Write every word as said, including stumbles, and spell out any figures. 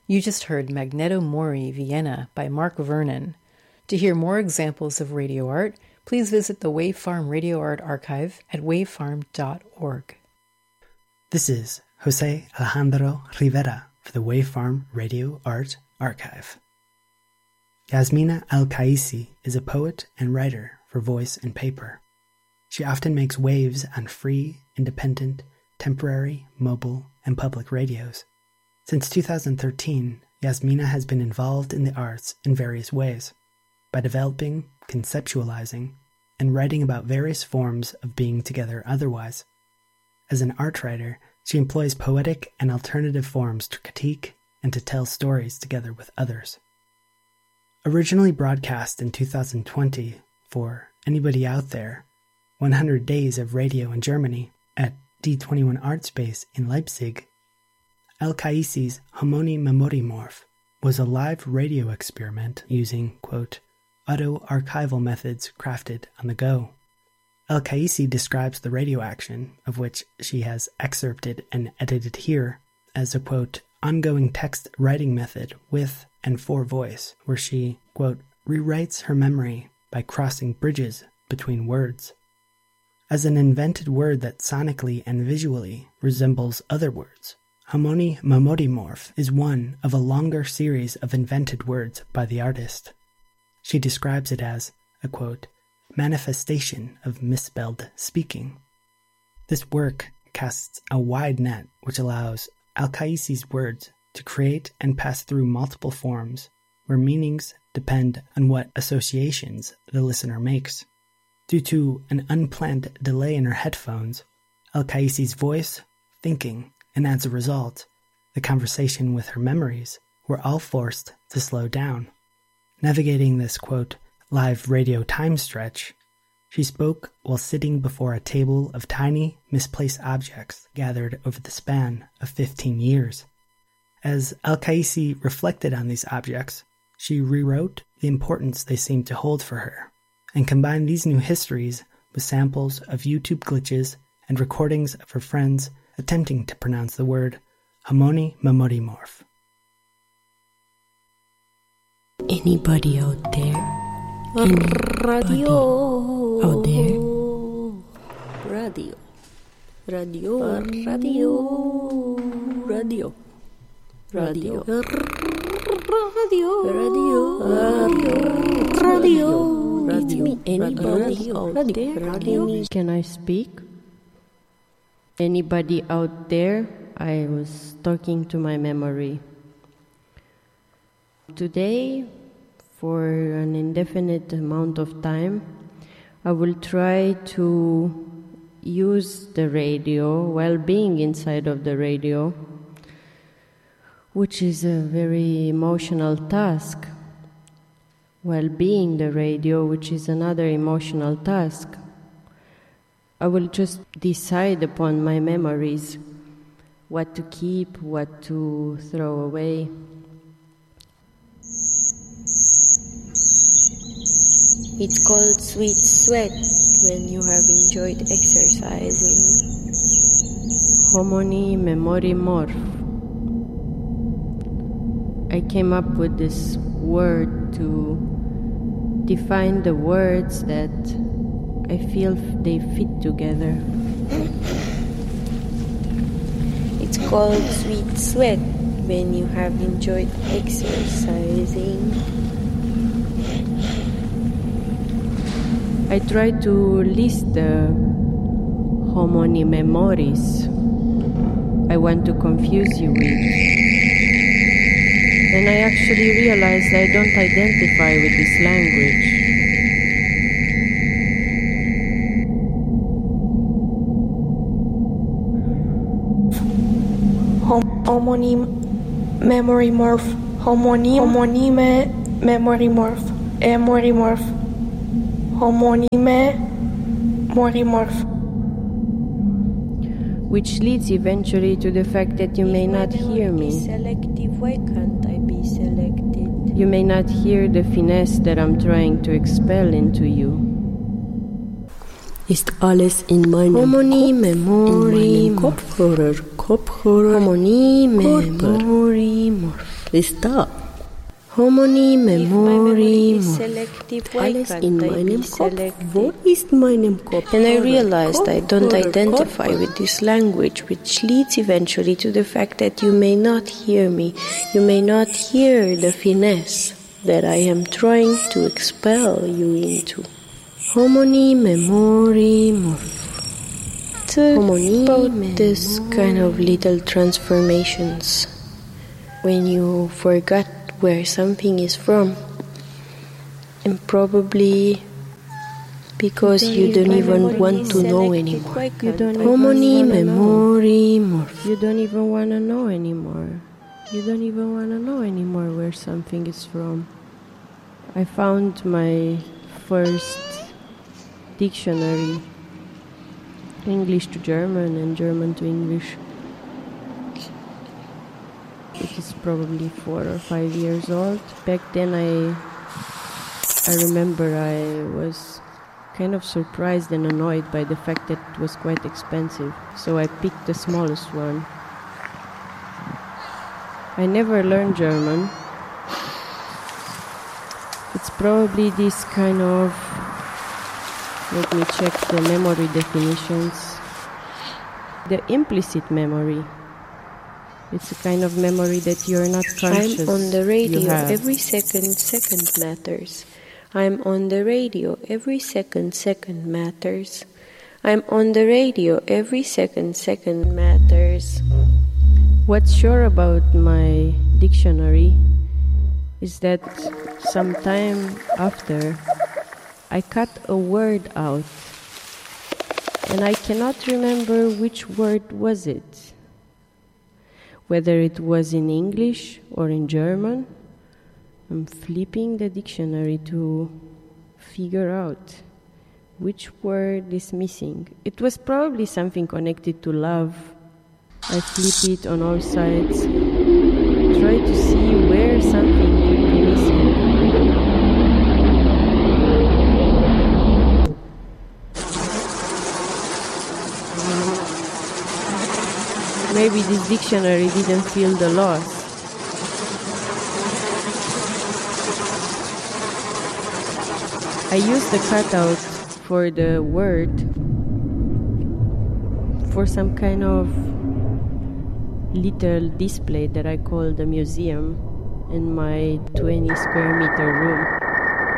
You just heard Magneto Mori, Vienna by Mark Vernon. To hear more examples of radio art, please visit the Wave Farm Radio Art Archive at wave farm dot org. This is Jose Alejandro Rivera for the Wave Farm Radio Art Archive. Yasmina Al-Qaisi is a poet and writer for voice and paper. She often makes waves on free, independent, temporary, mobile, and public radios. Since two thousand thirteen, Yasmina has been involved in the arts in various ways, by developing, conceptualizing, and writing about various forms of being together otherwise. As an art writer, she employs poetic and alternative forms to critique and to tell stories together with others. Originally broadcast in two thousand twenty for Anybody Out There, one hundred Days of Radio in Germany at D twenty-one Art Space in Leipzig, Al-Qaisi's Homoni Memorimorph was a live radio experiment using, quote, auto-archival methods crafted on the go. Al-Qaisi describes the radio action, of which she has excerpted and edited here, as a, quote, ongoing text writing method with and for voice, where she, quote, rewrites her memory by crossing bridges between words. As an invented word that sonically and visually resembles other words, Homoni Memorimorph is one of a longer series of invented words by the artist. She describes it as a, quote, manifestation of misspelled speaking. This work casts a wide net which allows Al-Qaisi's words to create and pass through multiple forms where meanings depend on what associations the listener makes. Due to an unplanned delay in her headphones, Al-Qaisi's voice, thinking, and as a result, the conversation with her memories were all forced to slow down. Navigating this, quote, live radio time stretch, she spoke while sitting before a table of tiny, misplaced objects gathered over the span of fifteen years. As Al-Qaisi reflected on these objects, she rewrote the importance they seemed to hold for her, and combined these new histories with samples of YouTube glitches and recordings of her friends attempting to pronounce the word Homoni Memorimorph. Anybody out there? Anybody out there? Radio. Radio. Radio. Radio. Radio. Radio. Radio. Radio. It's me. Anybody out there? Radio. Can I speak? Anybody out there? I was talking to my memory. Today, for an indefinite amount of time, I will try to use the radio while being inside of the radio, which is a very emotional task, while being the radio, which is another emotional task. I will just decide upon my memories, what to keep, what to throw away. It's called sweet sweat when you have enjoyed exercising. Homoni Memorimorph. I came up with this word to define the words that I feel they fit together. It's called sweet sweat when you have enjoyed exercising. I try to list the homoni memories I want to confuse you with. And I actually realized I don't identify with this language. Homony Memorimorph. Homony Homony Memorimorph. Memorimorph. Homony Memorimorph. Which leads eventually to the fact that you may not hear me. Selective. Why can't I be selected? You may not hear the finesse that I'm trying to expel into you. Ist alles in meinem Homony Kopf, Memory in meinem Kopfhörer, Kopfhörer, Homony Memorimorph. Stop. Homony, Memory, alles in meinem Kopf. Wo ist meinem Kopf? And I realized I don't identify with this language, which leads eventually to the fact that you may not hear me, you may not hear the finesse that I am trying to expel you into. Homony, Memory, It's about this kind of little transformations when you forgot where something is from, and probably because you don't even want to know anymore. You don't Homony, Memory, morph. You don't even want to know anymore. You don't even want to know anymore where something is from. I found my first dictionary, English to German and German to English. It is probably four or five years old. Back then I I remember I was kind of surprised and annoyed by the fact that it was quite expensive. So I picked the smallest one. I never learned German. It's probably this kind of, let me check the memory definitions. The implicit memory. It's a kind of memory that you're not conscious. I'm on the radio. Every second, second matters. I'm on the radio. Every second, second matters. I'm on the radio. Every second, second matters. What's sure about my dictionary is that sometime after I cut a word out and I cannot remember which word was it. Whether it was in English or in German, I'm flipping the dictionary to figure out which word is missing. It was probably something connected to love. I flip it on all sides, try to see where something could be missing. Maybe this dictionary didn't feel the loss. I used the cutout for the word for some kind of little display that I call the museum in my twenty square meter room.